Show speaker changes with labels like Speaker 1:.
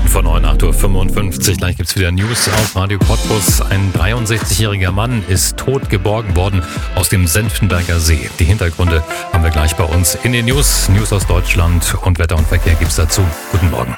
Speaker 1: Vor 9, 8.55 Uhr. Gleich gibt es wieder News auf Radio Cottbus. Ein 63-jähriger Mann ist tot geborgen worden aus dem Senftenberger See. Die Hintergründe haben wir gleich bei uns in den News. News aus Deutschland und Wetter und Verkehr gibt's dazu. Guten Morgen.